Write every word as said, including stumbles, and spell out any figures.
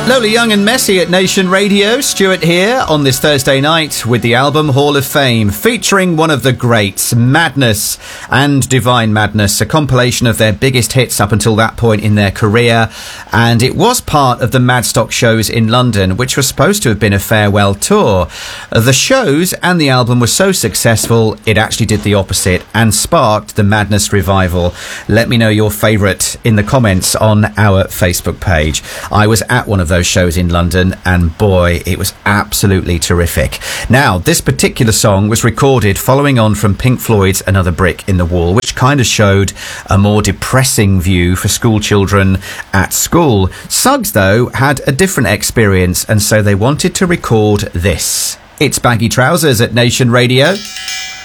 Lola Young and Messy at Nation Radio. Stuart here on this Thursday night with the album Hall of Fame, featuring one of the greats, Madness and Divine Madness, a compilation of their biggest hits up until that point in their career. And it was part of the Madstock shows in London, which was supposed to have been a farewell tour. The shows and the album were so successful, it actually did the opposite and sparked the Madness revival. Let me know your favourite in the comments on our Facebook page. I was at one of those shows in London, and boy, it was absolutely terrific. Now, this particular song was recorded following on from Pink Floyd's Another Brick in the Wall, which kind of showed a more depressing view for school children at school. Suggs, though, had a different experience, and so they wanted to record this. It's Baggy Trousers at Nation Radio.